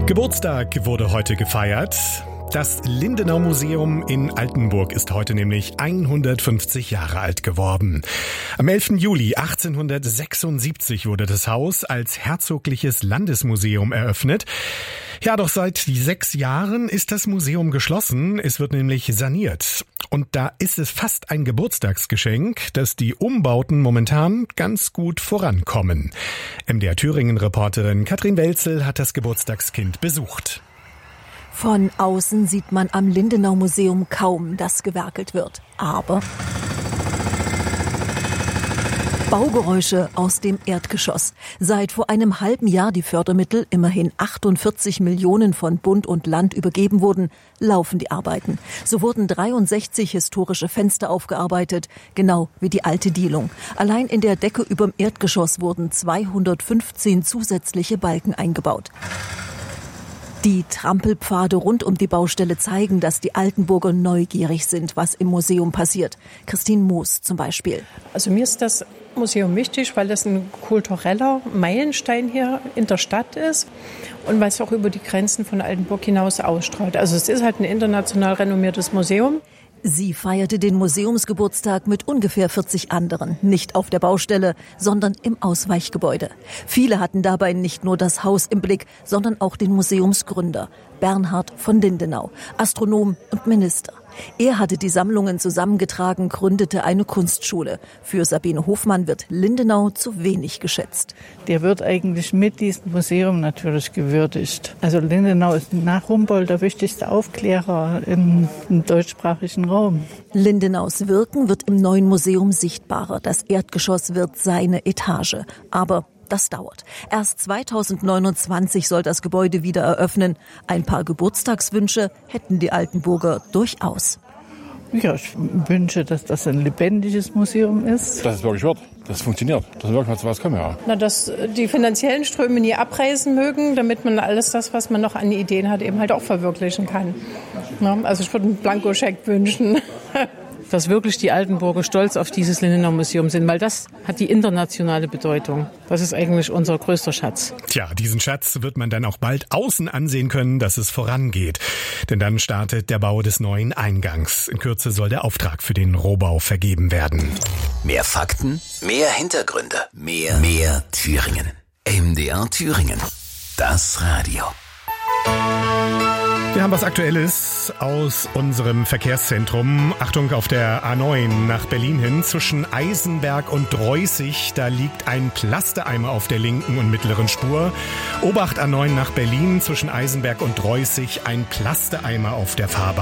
Geburtstag wurde heute gefeiert. Das Lindenau-Museum in Altenburg ist heute nämlich 150 Jahre alt geworden. Am 11. Juli 1876 wurde das Haus als herzogliches Landesmuseum eröffnet. Ja, doch seit 6 Jahren ist das Museum geschlossen. Es wird nämlich saniert. Und da ist es fast ein Geburtstagsgeschenk, dass die Umbauten momentan ganz gut vorankommen. MDR Thüringen-Reporterin Katrin Welzel hat das Geburtstagskind besucht. Von außen sieht man am Lindenau-Museum kaum, dass gewerkelt wird. Aber Baugeräusche aus dem Erdgeschoss. Seit vor einem halben Jahr die Fördermittel, immerhin 48 Millionen von Bund und Land übergeben wurden, laufen die Arbeiten. So wurden 63 historische Fenster aufgearbeitet, genau wie die alte Dielung. Allein in der Decke überm Erdgeschoss wurden 215 zusätzliche Balken eingebaut. Die Trampelpfade rund um die Baustelle zeigen, dass die Altenburger neugierig sind, was im Museum passiert. Christine Moos zum Beispiel. Also mir ist das Museum wichtig, weil das ein kultureller Meilenstein hier in der Stadt ist und weil es auch über die Grenzen von Altenburg hinaus ausstrahlt. Also es ist halt ein international renommiertes Museum. Sie feierte den Museumsgeburtstag mit ungefähr 40 anderen, nicht auf der Baustelle, sondern im Ausweichgebäude. Viele hatten dabei nicht nur das Haus im Blick, sondern auch den Museumsgründer, Bernhard von Lindenau, Astronom und Minister. Er hatte die Sammlungen zusammengetragen, gründete eine Kunstschule. Für Sabine Hofmann wird Lindenau zu wenig geschätzt. Der wird eigentlich mit diesem Museum natürlich gewürdigt. Also Lindenau ist nach Humboldt der wichtigste Aufklärer im deutschsprachigen Raum. Lindenaus Wirken wird im neuen Museum sichtbarer. Das Erdgeschoss wird seine Etage. Aber das dauert. Erst 2029 soll das Gebäude wieder eröffnen. Ein paar Geburtstagswünsche hätten die Altenburger durchaus. Ja, ich wünsche, dass das ein lebendiges Museum ist. Dass es wirklich wird, dass es funktioniert, dass wirklich was kommen, ja. Dass die finanziellen Ströme nie abreißen mögen, damit man alles das, was man noch an Ideen hat, eben halt auch verwirklichen kann. Also ich würde einen Blankoscheck wünschen. Dass wirklich die Altenburger stolz auf dieses Lindenau-Museum sind, weil das hat die internationale Bedeutung. Das ist eigentlich unser größter Schatz. Tja, diesen Schatz wird man dann auch bald außen ansehen können, dass es vorangeht. Denn dann startet der Bau des neuen Eingangs. In Kürze soll der Auftrag für den Rohbau vergeben werden. Mehr Fakten, mehr Hintergründe, mehr Thüringen. MDR Thüringen. Das Radio. Wir haben was Aktuelles aus unserem Verkehrszentrum. Achtung, auf der A9 nach Berlin hin zwischen Eisenberg und Dreußig. Da liegt ein Plasteeimer auf der linken und mittleren Spur. Obacht A9 nach Berlin zwischen Eisenberg und Dreußig. Ein Plasteeimer auf der Fahrbahn.